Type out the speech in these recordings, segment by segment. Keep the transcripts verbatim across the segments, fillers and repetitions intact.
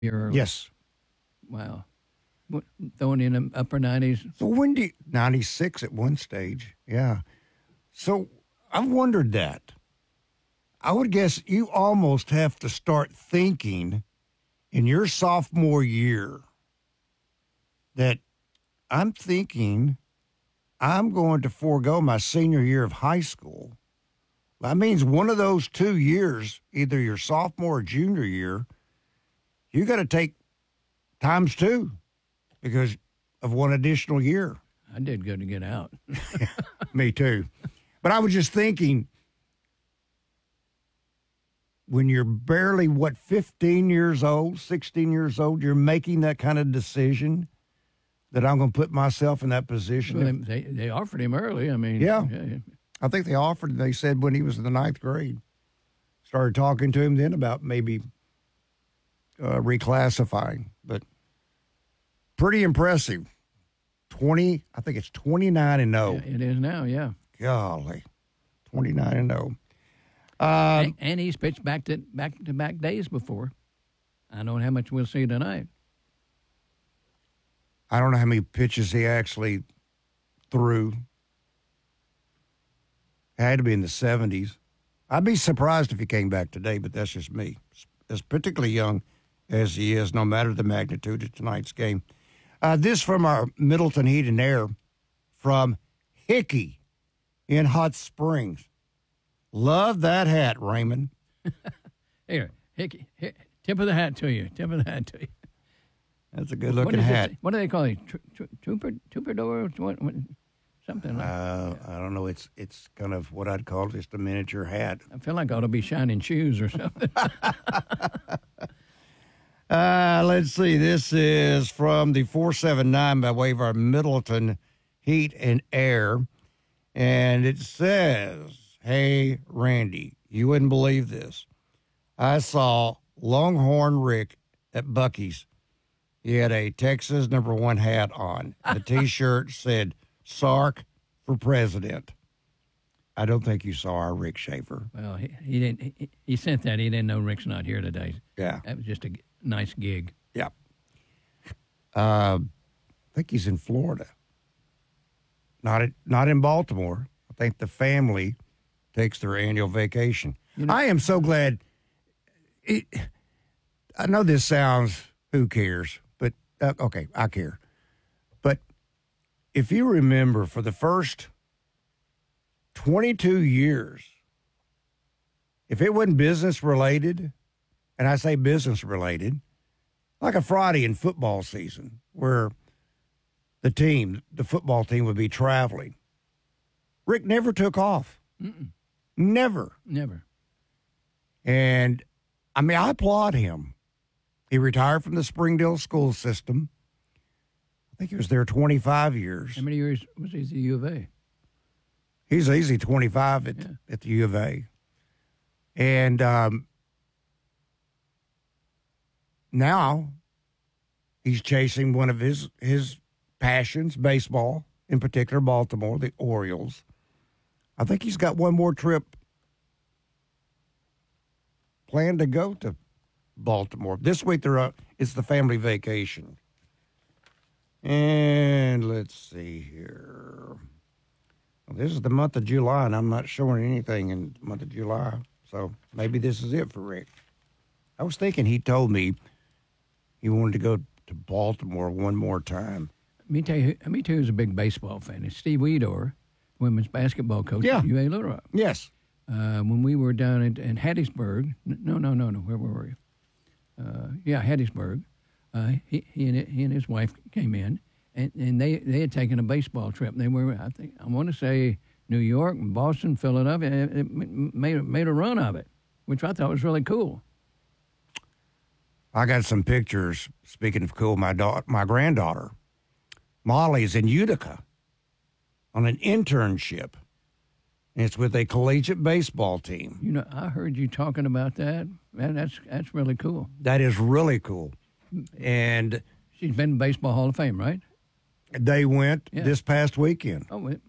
You're Yes. wow. What, throwing in the upper nineties. So when do you, ninety-six at one stage, yeah. So I've wondered that. I would guess you almost have to start thinking in your sophomore year that I'm thinking I'm going to forego my senior year of high school. That means one of those two years, either your sophomore or junior year, you got to take times two because of one additional year. I did good to get out. Me too. But I was just thinking, when you're barely, what, fifteen years old, sixteen years old, you're making that kind of decision that I'm going to put myself in that position. Well, they, they offered him early. I mean, Yeah. yeah. I think they offered, they said when he was in the ninth grade. Started talking to him then about maybe uh, reclassifying. But pretty impressive. twenty, I think it's twenty-nine and oh. Yeah, it is now, yeah. Golly, twenty-nine and oh. Uh, and, and he's pitched back to back to back days before. I don't know how much we'll see tonight. I don't know how many pitches he actually threw. Had to be in the seventies. I'd be surprised if he came back today, but that's just me. As particularly young as he is, no matter the magnitude of tonight's game. Uh, this from our Middleton Heat and Air from Hickey in Hot Springs. Love that hat, Raymond. Here, Hickey, here, tip of the hat to you. Tip of the hat to you. That's a good-looking what hat. It, what do they call it? Trooper, troubadour, what, what, something like uh, that. I don't know. It's it's kind of what I'd call just a miniature hat. I feel like I ought to be shining shoes or something. uh, let's see. This is from the four seven nine by way of our Middleton Heat and Air. And it says, hey, Randy, you wouldn't believe this. I saw Longhorn Rick at Buc-ee's. He had a Texas number one hat on. The T-shirt said, Sark for president. I don't think you saw our Rick Schaefer. Well, he, he didn't. He, he sent that. He didn't know Rick's not here today. Yeah. That was just a nice gig. Yeah. Uh, I think he's in Florida. Not at, not in Baltimore. I think the family takes their annual vacation. You know, I am so glad. It, I know this sounds, who cares? But, uh, okay, I care. But if you remember, for the first twenty-two years, if it wasn't business related, and I say business related, like a Friday in football season where the team, the football team would be traveling, Rick never took off. Mm-mm. Never. Never. And, I mean, I applaud him. He retired from the Springdale school system. I think he was there twenty-five years. How many years was he at the U of A? He's easy twenty-five at, yeah. at the U of A. And um, now he's chasing one of his, his passions, baseball, in particular Baltimore, the Orioles. I think he's got one more trip planned to go to Baltimore. This week they're uh, it's the family vacation. And let's see here. Well, this is the month of July, and I'm not showing anything in the month of July. So maybe this is it for Rick. I was thinking he told me he wanted to go to Baltimore one more time. Let me tell you, let me tell you who's a big baseball fan. It's Steve Weedor, women's basketball coach Yeah. at U A Little Rock. Yes. Uh, when we were down in, in Hattiesburg, no, no, no, no, where were we? Uh, yeah, Hattiesburg. Uh, he, he, and, he and his wife came in, and, and they, they had taken a baseball trip. They were, I think, I want to say New York, Boston, Philadelphia. It, it made, made a run of it, which I thought was really cool. I got some pictures, speaking of cool, my da- my granddaughter, Molly's in Utica on an internship. And it's with a collegiate baseball team. You know, I heard you talking about that. Man, that's that's really cool. That is really cool. And she's been in Baseball Hall of Fame, right? They went yeah. this past weekend. Oh, it,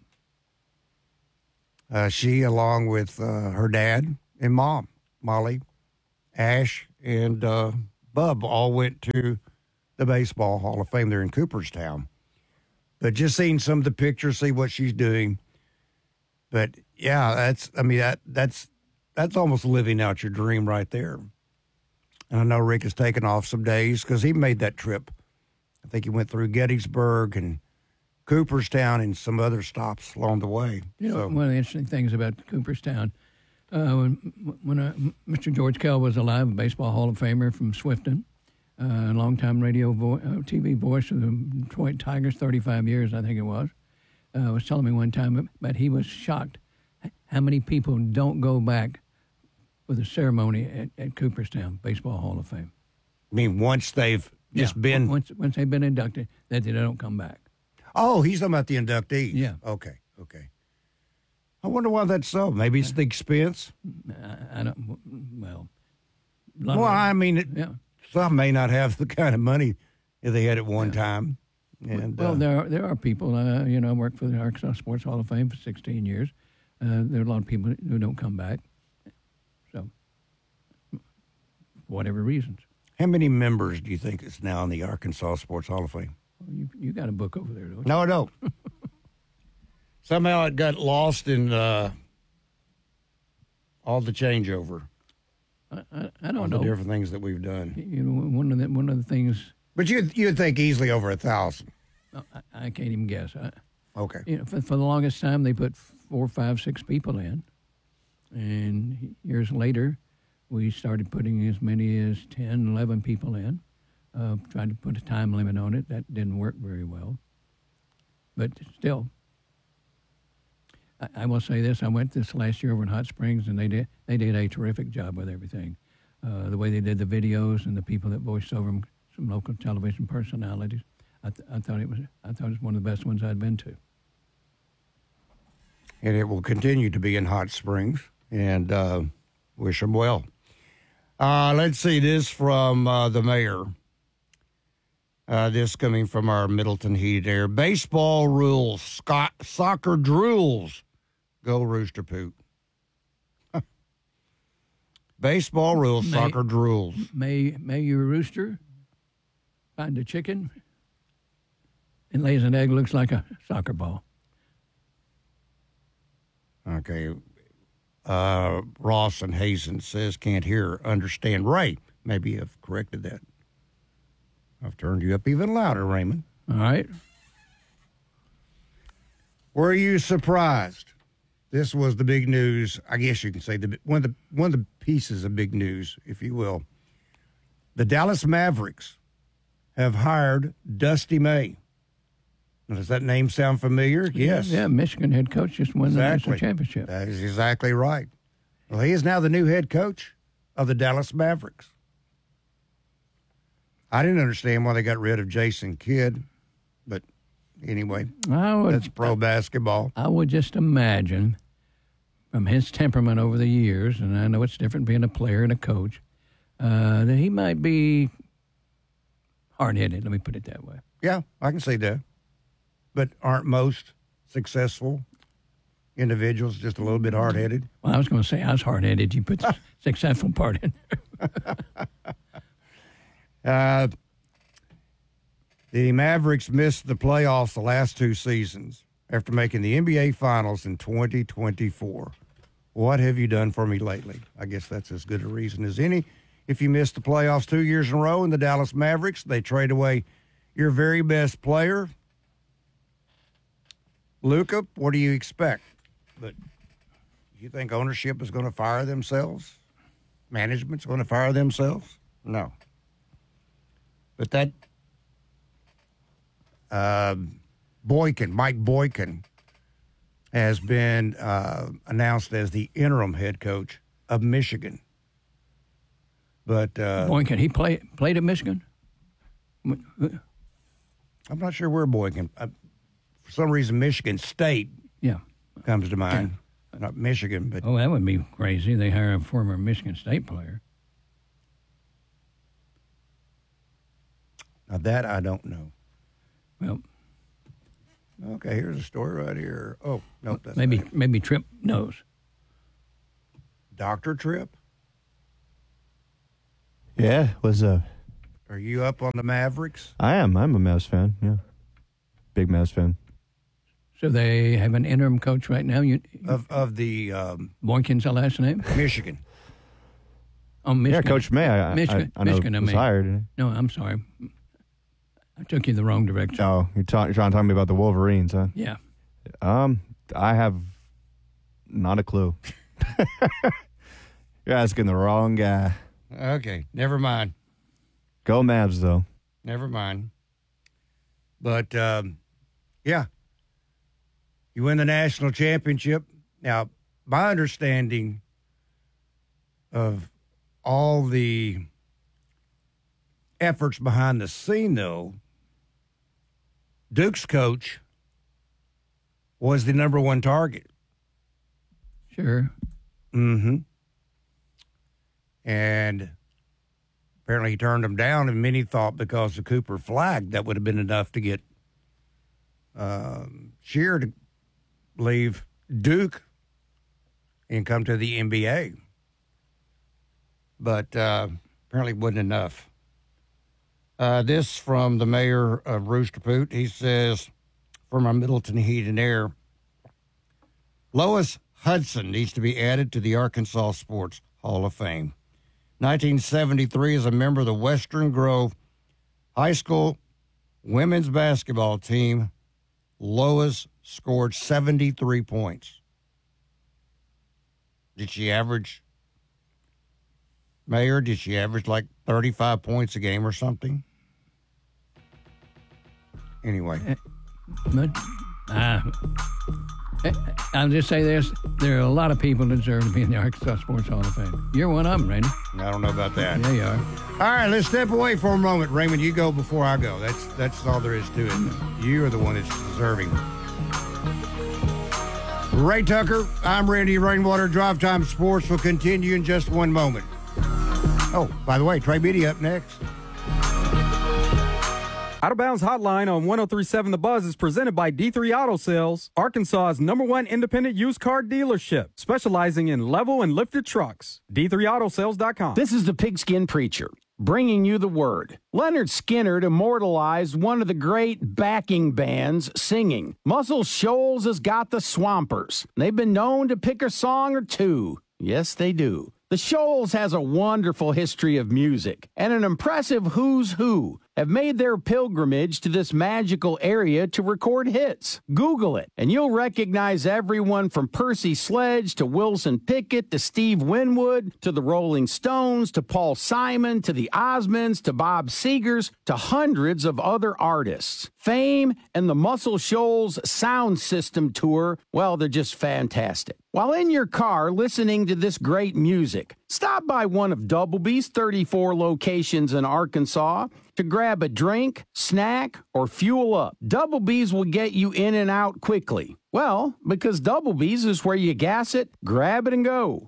uh, she, along with uh, her dad and mom, Molly, Ash, and uh, Bub all went to the Baseball Hall of Fame there in Cooperstown. But just seeing some of the pictures, see what she's doing. But yeah, that's I mean that that's that's almost living out your dream right there. And I know Rick has taken off some days because he made that trip. I think he went through Gettysburg and Cooperstown and some other stops along the way. You know, so. one of the interesting things about Cooperstown, uh, when when uh, Mister George Kell was alive, a Baseball Hall of Famer from Swifton, uh, a longtime radio vo- uh, T V voice of the Detroit Tigers, thirty-five years, I think it was, uh, was telling me one time, but he was shocked how many people don't go back for the ceremony at, at Cooperstown Baseball Hall of Fame. I mean, once they've just yeah, been... Once, once they've been inducted, that they don't come back. Oh, he's talking about the inductees. Yeah. Okay, okay. I wonder why that's so. Maybe it's the expense. I, I don't, well... Well, I mean, it, yeah. some may not have the kind of money that they had at one yeah. time. And, well, uh, there are, there are people, uh, you know, I worked for the Arkansas Sports Hall of Fame for sixteen years. Uh, there are a lot of people who don't come back. So, for whatever reasons. How many members do you think is now in the Arkansas Sports Hall of Fame? Well, you, you got a book over there, don't you? No, I don't. Somehow it got lost in uh, all the changeover. I, I, I don't all know. the different things that we've done. You know, one of the one of the things. But you you'd think easily over a thousand. I, I can't even guess. I, okay. You know, for, for the longest time they put four, five, six people in, and years later, we started putting as many as ten, eleven people in. Uh, tried to put a time limit on it. That didn't work very well. But still, I, I will say this: I went this last year over in Hot Springs, and they did they did a terrific job with everything. Uh, the way they did the videos and the people that voiced over them, some local television personalities. I, th- I thought it was I thought it was one of the best ones I'd been to. And it will continue to be in Hot Springs, and uh, wish them well. Uh, let's see this from uh, the mayor. Uh, this coming from our Middleton Heated Air. Baseball rules, Scott, soccer drools. Go Rooster Poot. Baseball rules, may, soccer drools. May, may your rooster find a chicken and lays an egg looks like a soccer ball. Okay. Uh, Ross and Hazen says can't hear, understand. Ray, maybe I've corrected that. I've turned you up even louder, Raymond. All right. Were you surprised? This was the big news. I guess you can say the one of the one of the pieces of big news, if you will. The Dallas Mavericks have hired Dusty May. Now, does that name sound familiar? Yes. Yeah, Michigan head coach just won exactly. the national championship. That is exactly right. Well, he is now the new head coach of the Dallas Mavericks. I didn't understand why they got rid of Jason Kidd, but anyway, would, that's pro basketball. I would just imagine from his temperament over the years, and I know it's different being a player and a coach, uh, that he might be hard-headed, let me put it that way. Yeah, I can see that. But aren't most successful individuals just a little bit hard-headed? Well, I was going to say I was hard-headed. You put the successful part in there. Uh, the Mavericks missed the playoffs the last two seasons after making the N B A Finals in twenty twenty-four. What have you done for me lately? I guess that's as good a reason as any. If you missed the playoffs two years in a row in the Dallas Mavericks, they trade away your very best player. Luka, what do you expect? But you think ownership is going to fire themselves? Management's going to fire themselves? No. But that uh, Boykin, Mike Boykin, has been uh, announced as the interim head coach of Michigan. But uh, Boykin, he play, played at Michigan? I'm not sure where Boykin. Uh, for some reason, Michigan State yeah. comes to mind. Yeah. Not Michigan, but oh, that would be crazy. They hire a former Michigan State player. Now that I don't know. Well, okay. Here's a story right here. Oh no, that's maybe not it. maybe Tripp knows. Doctor Tripp. Yeah, it was a Are you up on the Mavericks? I am. I'm a Mavs fan. Yeah, big Mavs fan. So they have an interim coach right now. You, Of of the um, Boykin's the last name? Michigan. Oh, Michigan. Yeah, Coach May. I, Michigan. I, I know Michigan, I was mean. hired. No, I'm sorry. I took you the wrong direction. Oh, you're, ta- you're trying to talk to me about the Wolverines, huh? Yeah. Um, I have not a clue. You're asking the wrong guy. Okay, never mind. Go Mavs, though. Never mind. But, um, yeah, you win the national championship. Now, my understanding of all the efforts behind the scene, though, Duke's coach was the number one target. Sure. Mm-hmm. And apparently he turned him down, and many thought because of Cooper Flagg, that would have been enough to get um, Shear to leave Duke and come to the N B A. But uh, apparently it wasn't enough. Uh, this from the mayor of Rooster Poot. He says, from our Middleton Heat and Air, Lois Hudson needs to be added to the Arkansas Sports Hall of Fame. nineteen seventy-three, as a member of the Western Grove High School women's basketball team, Lois scored seventy-three points. Did she average, Mayor, did she average like thirty-five points a game or something? Anyway. But uh, I'll just say this. There are a lot of people that deserve to be in the Arkansas Sports Hall of Fame. You're one of them, Randy. I don't know about that. Yeah, you are. All right, let's step away for a moment. Raymond, you go before I go. That's that's all there is to it. You are the one that's deserving. Ray Tucker, I'm Randy Rainwater. Drive Time Sports will continue in just one moment. Oh, by the way, Trey Beatty up next. Out of Bounds Hotline on one oh three point seven The Buzz is presented by D three Auto Sales, Arkansas's number one independent used car dealership, specializing in level and lifted trucks. D three auto sales dot com. This is the Pigskin Preacher, bringing you the word. Leonard Skinner immortalized one of the great backing bands singing. Muscle Shoals has got the Swampers. They've been known to pick a song or two. Yes, they do. The Shoals has a wonderful history of music and an impressive who's who have made their pilgrimage to this magical area to record hits. Google it, and you'll recognize everyone from Percy Sledge to Wilson Pickett to Steve Winwood to the Rolling Stones to Paul Simon to the Osmonds to Bob Seger's to hundreds of other artists. Fame and the Muscle Shoals Sound System Tour, well, they're just fantastic. While in your car listening to this great music, stop by one of Double B's thirty-four locations in Arkansas to grab a drink, snack, or fuel up. Double B's will get you in and out quickly. Well, because Double B's is where you gas it, grab it, and go.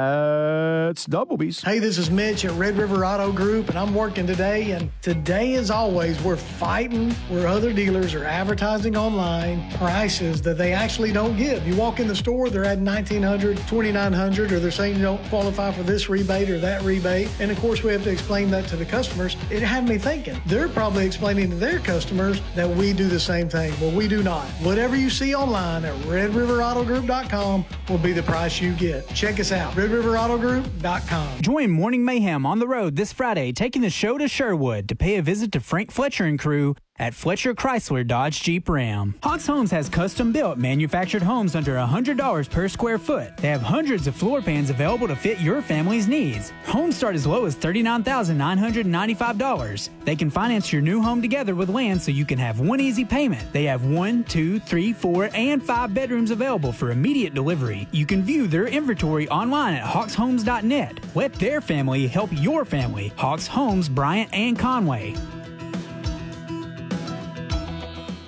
That's Double B's. Hey, this is Mitch at Red River Auto Group, and I'm working today. And today, as always, we're fighting where other dealers are advertising online prices that they actually don't give. You walk in the store, they're at nineteen hundred dollars, twenty-nine hundred dollars, or they're saying you don't qualify for this rebate or that rebate. And of course, we have to explain that to the customers. It had me thinking, they're probably explaining to their customers that we do the same thing. Well, we do not. Whatever you see online at red river auto group dot com will be the price you get. Check us out, red river auto group dot com. Join Morning Mayhem on the road this Friday, taking the show to Sherwood to pay a visit to Frank Fletcher and crew at Fletcher Chrysler Dodge Jeep Ram. Hawks Homes has custom-built manufactured homes under one hundred dollars per square foot. They have hundreds of floor plans available to fit your family's needs. Homes start as low as thirty-nine thousand nine hundred ninety-five dollars. They can finance your new home together with land so you can have one easy payment. They have one, two, three, four, and five bedrooms available for immediate delivery. You can view their inventory online at hawks homes dot net. Let their family help your family. Hawks Homes, Bryant and Conway.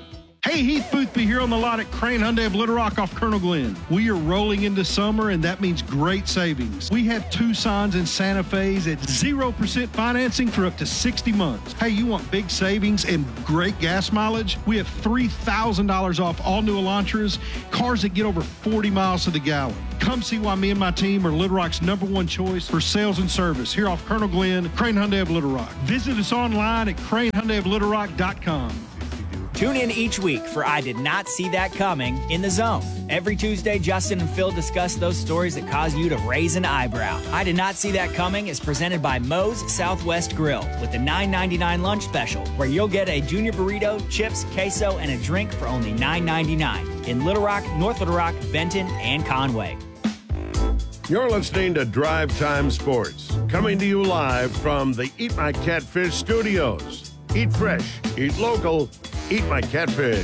Hey, Heath Boothby here on the lot at Crane Hyundai of Little Rock off Colonel Glenn. We are rolling into summer, and that means great savings. We have Tucsons and Santa Fe's at zero percent financing for up to sixty months. Hey, you want big savings and great gas mileage? We have three thousand dollars off all new Elantras, cars that get over forty miles to the gallon. Come see why me and my team are Little Rock's number one choice for sales and service here off Colonel Glenn, Crane Hyundai of Little Rock. Visit us online at crane hyundai of little rock dot com. Tune in each week for I Did Not See That Coming in the Zone. Every Tuesday, Justin and Phil discuss those stories that cause you to raise an eyebrow. I Did Not See That Coming is presented by Moe's Southwest Grill with the nine ninety-nine lunch special, where you'll get a junior burrito, chips, queso, and a drink for only nine ninety-nine in Little Rock, North Little Rock, Benton, and Conway. You're listening to Drive Time Sports, coming to you live from the Eat My Catfish studios. Eat fresh, eat local, eat my catfish.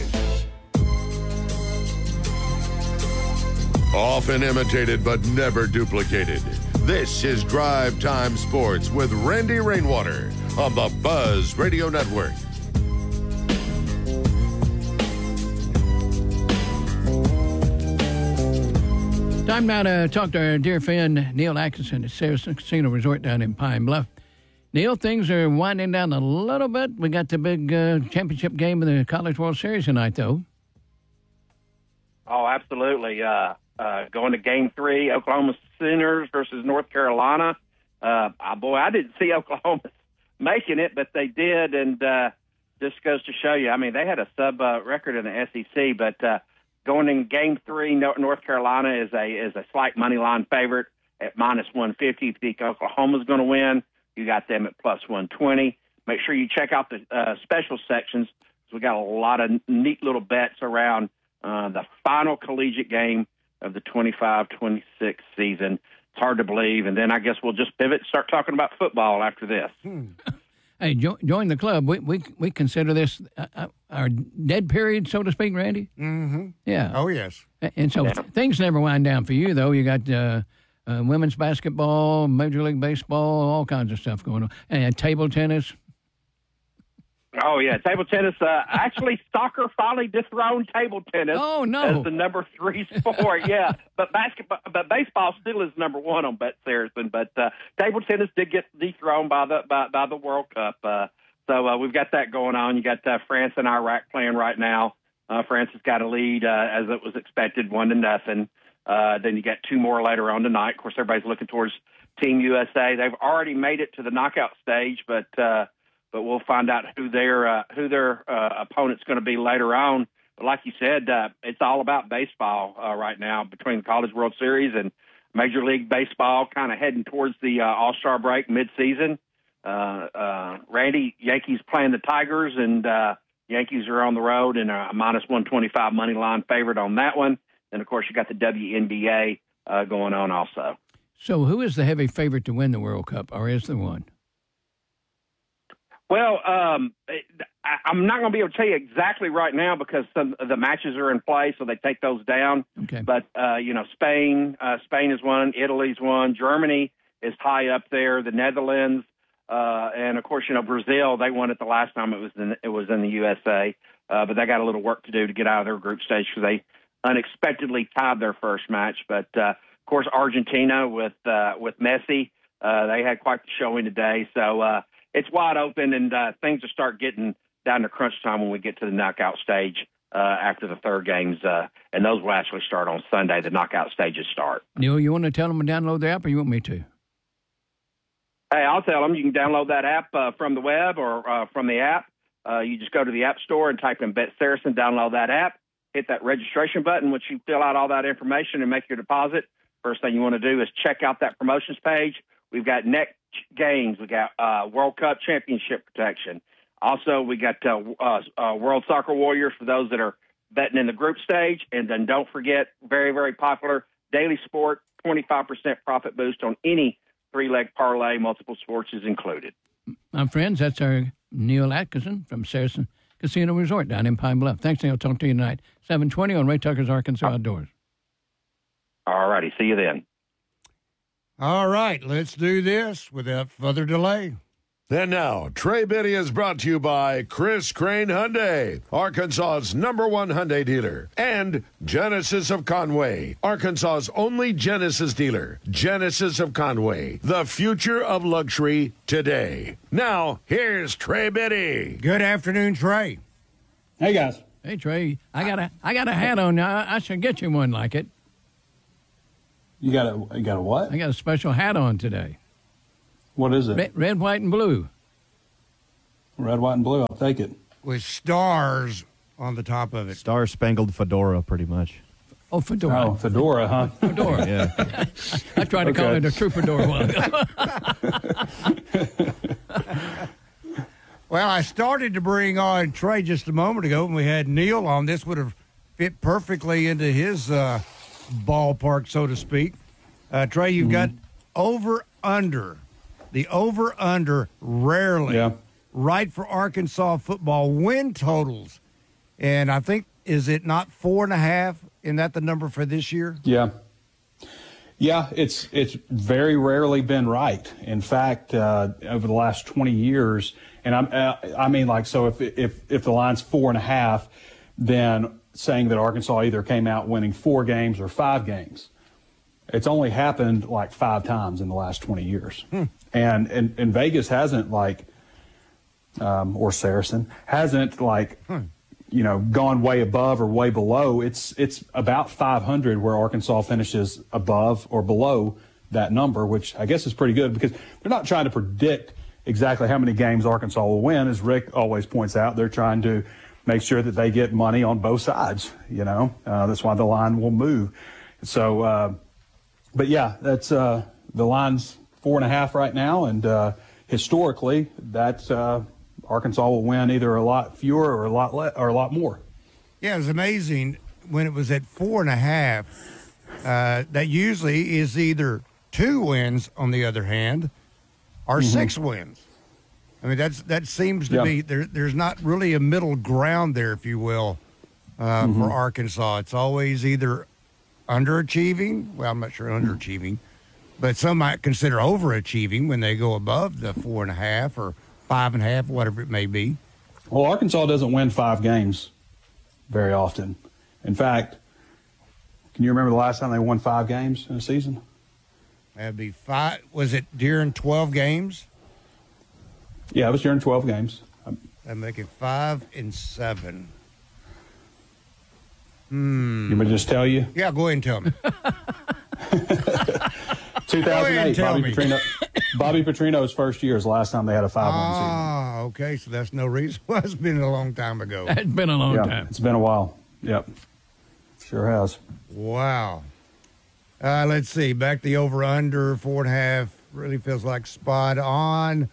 Often imitated but never duplicated. This is Drive Time Sports with Randy Rainwater on the Buzz Radio Network. Time now to talk to our dear friend Neil Atkinson at Saracen Casino Resort down in Pine Bluff. Neil, things are winding down a little bit. We got the big uh, championship game of the College World Series tonight, though. Oh, absolutely. Uh, uh, going to Game Three, Oklahoma Sooners versus North Carolina. Uh, oh boy, I didn't see Oklahoma making it, but they did, and uh, just goes to show you. I mean, they had a sub uh, record in the S E C, but uh, going in Game Three, North Carolina is a is a slight money line favorite at minus one fifty. If you think Oklahoma's going to win, you got them at plus one twenty. Make sure you check out the uh, special sections. We got a lot of neat little bets around uh, the final collegiate game of the twenty-five twenty-six season. It's hard to believe. And then I guess we'll just pivot and start talking about football after this. Hmm. Hey, jo- join the club. We we we consider this uh, our dead period, so to speak, Randy. Mm-hmm. Yeah. Oh, yes. And so Yeah. things never wind down for you, though. You got uh, uh, women's basketball, Major League Baseball, all kinds of stuff going on, and table tennis. Oh, yeah, table tennis. Uh, actually, soccer finally dethroned table tennis Oh, no. as the number three sport. Yeah, but basketball, but baseball still is number one on Bet Saracen. But uh, table tennis did get dethroned by the by, by the World Cup. Uh, so uh, we've got that going on. You got uh, France and Iraq playing right now. Uh, France has got a lead, uh, as it was expected, one to nothing. Uh, then you got two more later on tonight. Of course, everybody's looking towards Team U S A. They've already made it to the knockout stage, but uh, but we'll find out who their uh, who their uh, opponent's going to be later on. But like you said, uh, it's all about baseball uh, right now between the College World Series and Major League Baseball, kind of heading towards the uh, All-Star break midseason. Uh, uh, Randy, Yankees playing the Tigers, and uh, Yankees are on the road and a minus one twenty-five money line favorite on that one. And, of course, you got the W N B A uh, going on also. So who is the heavy favorite to win the World Cup, or is there one? Well, um, I, I'm not going to be able to tell you exactly right now because some of the matches are in play, so they take those down. Okay. But, uh, you know, Spain, uh, Spain is one, Italy's one, Germany is high up there, the Netherlands, uh, and, of course, you know, Brazil, they won it the last time it was in, it was in the U S A, uh, but they got a little work to do to get out of their group stage because they unexpectedly tied their first match. But, uh, of course, Argentina with uh, with Messi, uh, they had quite the showing today. So uh, it's wide open, and uh, things will start getting down to crunch time when we get to the knockout stage uh, after the third games, uh, and those will actually start on Sunday. The knockout stages start. Neil, you want to tell them to download the app, or you want me to? Hey, I'll tell them. You can download that app uh, from the web or uh, from the app. Uh, you just go to the App Store and type in Bet Saracen, download that app, hit that registration button, which you fill out all that information and make your deposit. First thing you want to do is check out that promotions page. We've got next games. We got uh, World Cup championship protection. Also, we got uh, uh, uh, World Soccer Warriors for those that are betting in the group stage. And then don't forget, very, very popular, Daily Sport, twenty-five percent profit boost on any three-leg parlay, multiple sports is included. My friends, that's our Neil Atkinson from Saracen Casino Resort down in Pine Bluff. Thanks, Neil. Talk to you tonight, seven twenty on Ray Tucker's Arkansas Outdoors. All righty. See you then. All right, let's do this without further delay. And now, Trey Biddy is brought to you by Chris Crane Hyundai, Arkansas's number one Hyundai dealer, and Genesis of Conway, Arkansas's only Genesis dealer. Genesis of Conway, the future of luxury today. Now, here's Trey Biddy. Good afternoon, Trey. Hey, guys. Hey, Trey, I got a I got a hat on now. I should get you one like it. You got a you got a what? I got a special hat on today. What is it? Red, red, white, and blue. Red, white, and blue. I'll take it. With stars on the top of it. Star Spangled Fedora, pretty much. Oh, fedora. Oh, fedora, huh? Fedora. Yeah. I tried to Okay. call it a true fedora a while ago. Well, I started to bring on Trey just a moment ago when we had Neil on. This would have fit perfectly into his uh, ballpark, so to speak. Uh, Trey, you've Mm-hmm. got over-under. The over-under rarely Yeah. right for Arkansas football win totals. And I think, is it not four and a half? Isn't that the number for this year? Yeah. Yeah, it's it's very rarely been right. In fact, uh, over the last twenty years, and I'm uh, I mean like so if if if the line's four and a half, then saying that Arkansas either came out winning four games or five games. It's only happened like five times in the last twenty years. Hmm. And, and and Vegas hasn't like um, or Saracen hasn't like hmm. you know gone way above or way below. It's it's about five hundred where Arkansas finishes above or below that number, which I guess is pretty good because they're not trying to predict exactly how many games Arkansas will win. As Rick always points out, they're trying to make sure that they get money on both sides. You know, uh, that's why the line will move. So, uh, but yeah, that's uh, the line's four and a half right now, and uh, historically, that uh, Arkansas will win either a lot fewer or a lot le- or a lot more. Yeah, it was amazing when it was at four and a half. Uh, that usually is either two wins, on the other hand, or mm-hmm. six wins. I mean, that's that seems to yeah. be there. There's not really a middle ground there, if you will, uh, mm-hmm. for Arkansas. It's always either underachieving. Well, I'm not sure underachieving, but some might consider overachieving when they go above the four and a half or five and a half, whatever it may be. Well, Arkansas doesn't win five games very often. In fact, can you remember the last time they won five games in a season? That'd be five. Was it during twelve games? Yeah, it was during twelve games. I'm making five and seven. Hmm. You want me to just tell you? Yeah, go ahead and tell me. two thousand eight, Bobby Petrino, Bobby Petrino's first year is the last time they had a five-win season. Ah, okay, so that's no reason. Well, it's been a long time ago. It's been a long yeah, time. It's been a while. Yep, sure has. Wow. Uh, let's see. Back the over-under, four and a half. Really feels like spot on.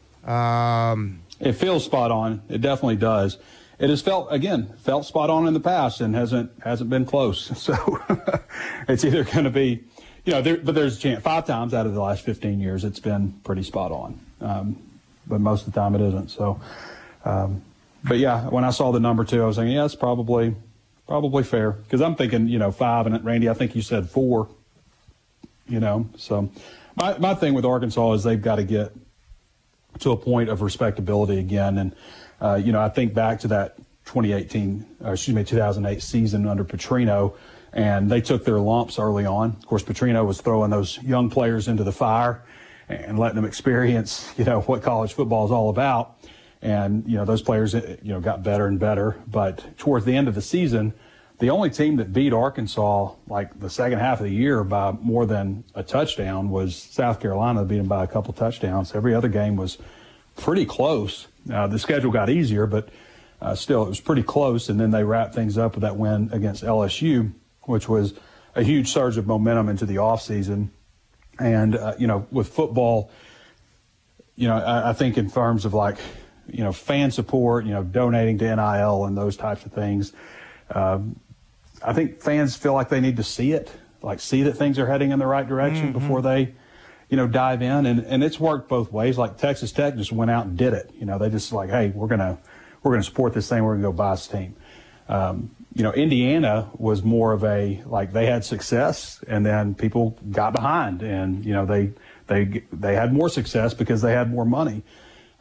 Um, it feels spot on. It definitely does. It has felt, again, felt spot on in the past and hasn't hasn't been close. So it's either going to be, you know, there, but there's a chance. Five times out of the last fifteen years, it's been pretty spot on. Um, but most of the time it isn't. So, um, but yeah, when I saw the number two, I was thinking, yeah, it's probably probably fair. Because I'm thinking, you know, five, and Randy, I think you said four. You know, so my my thing with Arkansas is they've got to get to a point of respectability again. And, uh, you know, I think back to that twenty eighteen, or excuse me, two thousand eight season under Petrino, and they took their lumps early on. Of course, Petrino was throwing those young players into the fire and letting them experience, you know, what college football is all about. And, you know, those players, you know, got better and better. But towards the end of the season, the only team that beat Arkansas, like the second half of the year, by more than a touchdown was South Carolina, beat them by a couple touchdowns. Every other game was pretty close. Uh, the schedule got easier, but uh, still it was pretty close. And then they wrapped things up with that win against L S U, which was a huge surge of momentum into the offseason. And, uh, you know, with football, you know, I, I think in terms of like, you know, fan support, you know, donating to N I L and those types of things, um, I think fans feel like they need to see it, like see that things are heading in the right direction mm-hmm. before they, you know, dive in. And, and it's worked both ways. Like Texas Tech just went out and did it. You know, they just like, hey, we're going to, we're going to support this thing. We're going to go buy this team. Um, you know, Indiana was more of a, like they had success and then people got behind and, you know, they, they, they had more success because they had more money.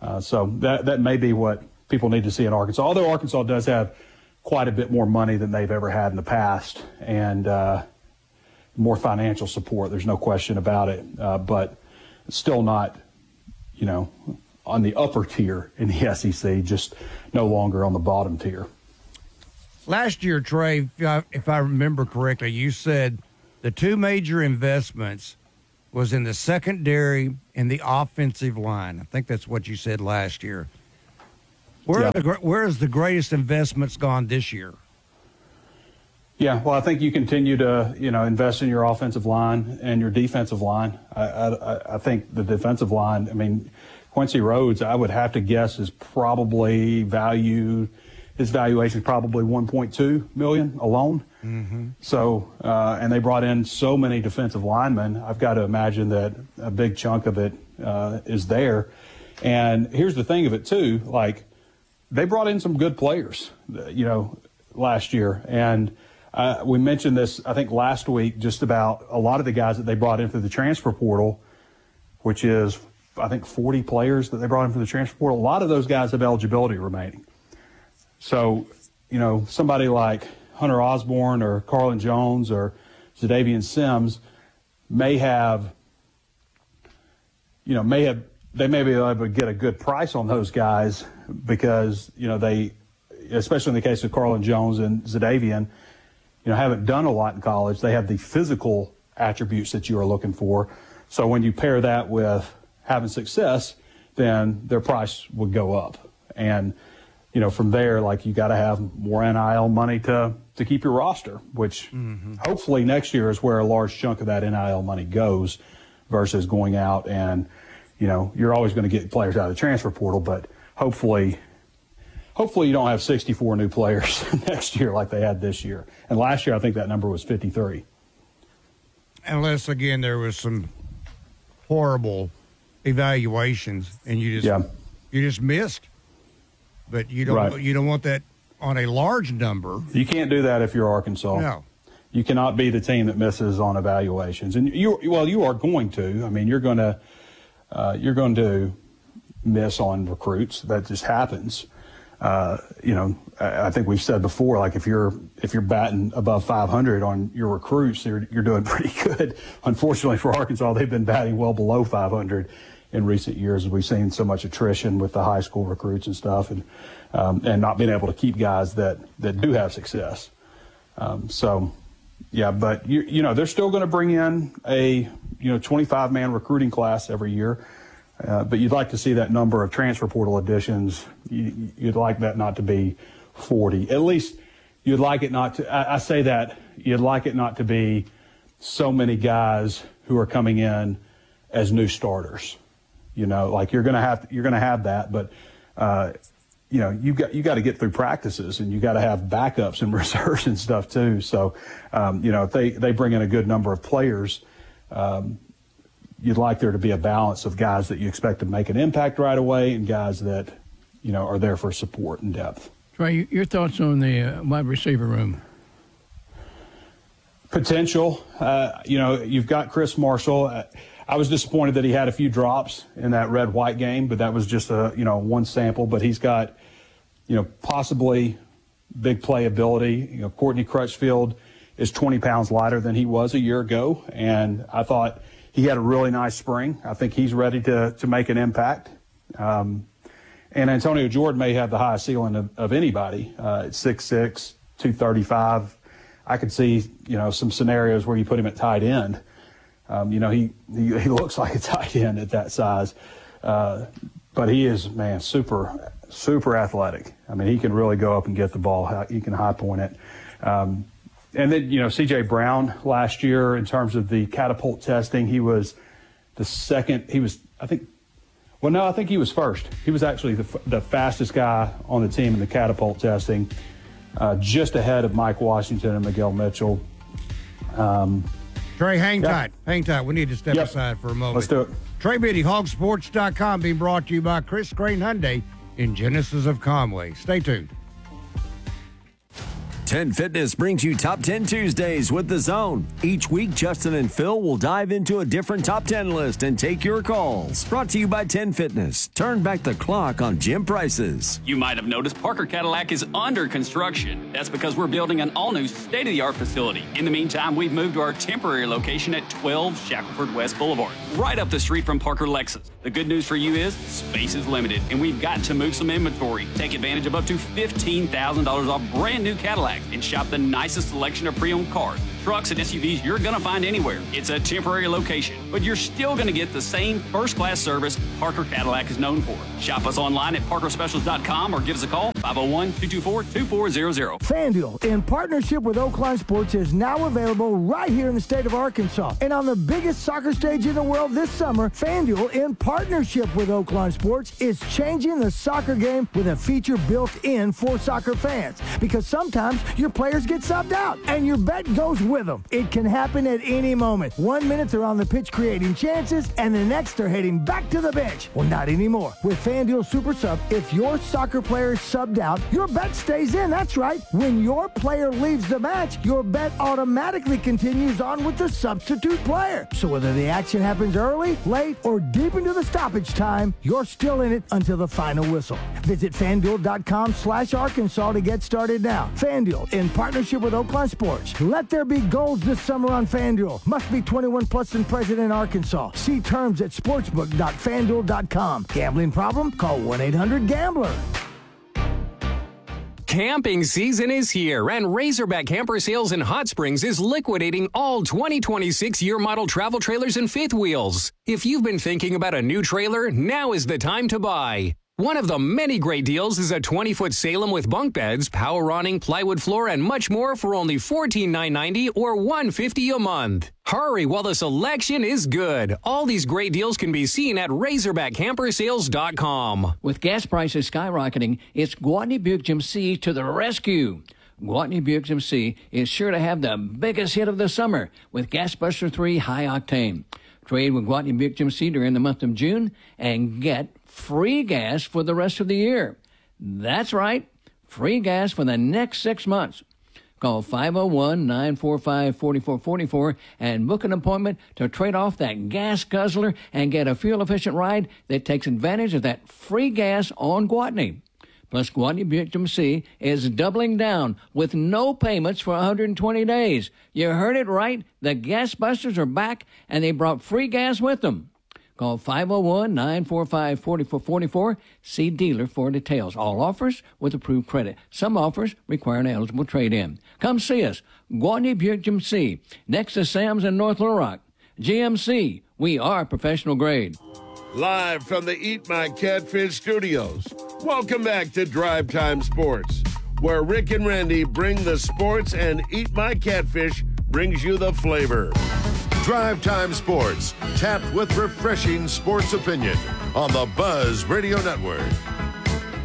Uh, so that that may be what people need to see in Arkansas. Although Arkansas does have quite a bit more money than they've ever had in the past, and uh, more financial support. There's no question about it. Uh, but it's still not, you know, on the upper tier in the S E C, just no longer on the bottom tier. Last year, Trey, if I, if I remember correctly, you said the two major investments was in the secondary and the offensive line. I think that's what you said last year. Where, Yeah. are the, where has the greatest investments gone this year? Yeah, well, I think you continue to, you know, invest in your offensive line and your defensive line. I, I, I think the defensive line, I mean, Quincy Rhodes, I would have to guess, is probably valued, his valuation is probably one point two million dollars alone. Mm-hmm. So, uh, and they brought in so many defensive linemen. I've got to imagine that a big chunk of it uh, is there. And here's the thing of it too, like they brought in some good players, you know, last year. And uh, we mentioned this, I think last week, just about a lot of the guys that they brought in through the transfer portal, which is, I think, forty players that they brought in for the transfer portal. A lot of those guys have eligibility remaining. So, you know, somebody like Hunter Osborne or Carlin Jones or Zadavian Sims may have, you know, may have, they may be able to get a good price on those guys because, you know, they, especially in the case of Carlin Jones and Zadavian, you know, haven't done a lot in college. They have the physical attributes that you are looking for. So when you pair that with having success, then their price would go up. And, you know, from there, like, you got to have more N I L money to, to keep your roster, which Mm-hmm. hopefully next year is where a large chunk of that N I L money goes versus going out and, you know, you're always going to get players out of the transfer portal, but hopefully, hopefully you don't have sixty-four new players next year like they had this year. And last year, I think that number was fifty-three. Unless, again, there was some horrible evaluations and you just Yeah. you just missed. But you don't Right. you don't want that on a large number. You can't do that if you're Arkansas. No. You cannot be the team that misses on evaluations, and you well, you are going to. I mean, you're going to uh, you're going to miss on recruits. That just happens. Uh, you know, I, I think we've said before, like if you're if you're batting above five hundred on your recruits, you're you're doing pretty good. Unfortunately for Arkansas, they've been batting well below five hundred in recent years. We've seen so much attrition with the high school recruits and stuff, and um, and not being able to keep guys that that do have success. Um, so. Yeah, but you you know they're still going to bring in a you know twenty-five man recruiting class every year, uh, but you'd like to see that number of transfer portal additions. You, you'd like that not to be forty. At least you'd like it not to. I, I say that you'd like it not to be so many guys who are coming in as new starters. You know, like you're going to have you're going to have that, but. Uh, You know, you got you got to get through practices, and you got to have backups and reserves and stuff too. So, um, you know, if they, they bring in a good number of players, um, you'd like there to be a balance of guys that you expect to make an impact right away, and guys that, you know, are there for support and depth. Trey, your thoughts on the uh, wide receiver room? Potential, uh, you know, you've got Chris Marshall. Uh, I was disappointed that he had a few drops in that red-white game, but that was just a, you know, one sample. But he's got, you know, possibly big playability. You know, Courtney Crutchfield is twenty pounds lighter than he was a year ago, and I thought he had a really nice spring. I think he's ready to to make an impact. Um, and Antonio Jordan may have the highest ceiling of, of anybody uh, at six six, two thirty-five. I could see, you know, some scenarios where you put him at tight end. Um, you know, he, he he looks like a tight end at that size, uh, but he is, man, super, super athletic. I mean, he can really go up and get the ball. He can high point it. Um, and then, you know, C J Brown last year, in terms of the catapult testing, he was the second. He was, I think, well, no, I think he was first. He was actually the, the fastest guy on the team in the catapult testing, uh, just ahead of Mike Washington and Miguel Mitchell. Um, Trey, hang Yep. tight. Hang tight. We need to step Yep. aside for a moment. Let's do it. Trey Biddy, hog sports dot com, being brought to you by Chris Crane Hyundai in Genesis of Conway. Stay tuned. ten Fitness brings you Top ten Tuesdays with The Zone. Each week, Justin and Phil will dive into a different Top ten list and take your calls. Brought to you by ten Fitness. Turn back the clock on gym prices. You might have noticed Parker Cadillac is under construction. That's because we're building an all-new state-of-the-art facility. In the meantime, we've moved to our temporary location at twelve Shackelford West Boulevard, right up the street from Parker Lexus. The good news for you is space is limited, and we've got to move some inventory. Take advantage of up to fifteen thousand dollars off brand new Cadillac and shop the nicest selection of pre-owned cars, trucks, and S U Vs you're going to find anywhere. It's a temporary location, but you're still going to get the same first-class service Parker Cadillac is known for. Shop us online at parker specials dot com or give us a call, five oh one, two two four, two four zero zero. FanDuel, in partnership with Oakline Sports, is now available right here in the state of Arkansas. And on the biggest soccer stage in the world this summer, FanDuel, in partnership with Oakline Sports, is changing the soccer game with a feature built in for soccer fans. Because sometimes your players get subbed out, and your bet goes with them. It can happen at any moment. One minute they're on the pitch creating chances, and the next they're heading back to the bench. Well, not anymore. With FanDuel Super Sub, if your soccer player is subbed out, your bet stays in. That's right. When your player leaves the match, your bet automatically continues on with the substitute player. So whether the action happens early, late, or deep into the stoppage time, you're still in it until the final whistle. Visit FanDuel.com slash Arkansas to get started now. FanDuel, in partnership with Oakland Sports. Let there be goals this summer on FanDuel. Must be twenty-one plus and present in Arkansas. See terms at sportsbook dot fan duel dot com. Gambling problem? Call one eight hundred gambler. Camping season is here, and Razorback Camper Sales in Hot Springs is liquidating all twenty twenty-six year model travel trailers and fifth wheels. If you've been thinking about a new trailer, now is the time to buy. One of the many great deals is a twenty foot Salem with bunk beds, power awning, plywood floor, and much more for only fourteen thousand nine hundred dollars or one hundred fifty dollars a month. Hurry while the selection is good. All these great deals can be seen at razorback camper sales dot com. With gas prices skyrocketing, it's Gwatney Buick G M C to the rescue. Gwatney Buick G M C is sure to have the biggest hit of the summer with Gasbuster three High Octane. Trade with Gwatney Buick G M C during the month of June and get free gas for the rest of the year. That's right, free gas for the next six months. Call five oh one, nine four five, four four four four and book an appointment to trade off that gas guzzler and get a fuel-efficient ride that takes advantage of that free gas on Gwatney. Plus, Gwatney Buick G M C is doubling down with no payments for one hundred twenty days. You heard it right. The Gas Busters are back, and they brought free gas with them. Call five oh one, nine four five, four four four four. See dealer for details. All offers with approved credit. Some offers require an eligible trade-in. Come see us. Gwatney Buick G M C, next to Sam's in North Little Rock. G M C, we are professional grade. Live from the Eat My Catfish studios. Welcome back to Drive Time Sports, where Rick and Randy bring the sports and Eat My Catfish brings you the flavor. Drive Time Sports, tapped with refreshing sports opinion on the Buzz Radio Network.